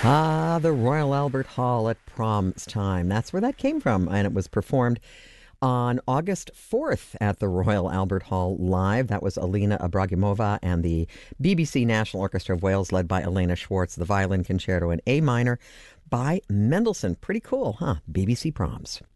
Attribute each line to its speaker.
Speaker 1: Ah, the Royal Albert Hall at prom's time. That's where that came from. And it was performed on August 4th at the Royal Albert Hall live. That was Alina Ibragimova and the BBC National Orchestra of Wales, led by Elena Schwartz, the violin concerto in A minor by Mendelssohn. Pretty cool, huh? BBC proms.